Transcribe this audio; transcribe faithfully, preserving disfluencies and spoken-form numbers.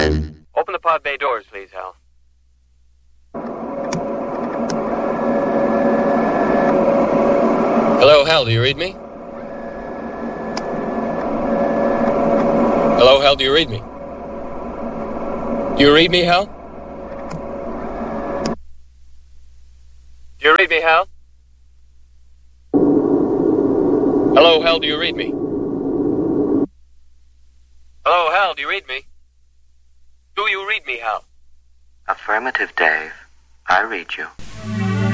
Open the pod bay doors, please, Hal. Hello, Hal, do you read me? Hello, Hal, do you read me? Do you read me, Hal? Do you read me, Hal? Hello, Hal, do you read me? Hello, Hal, do you read me? Do you read me, Hal? Affirmative, Dave. I read you.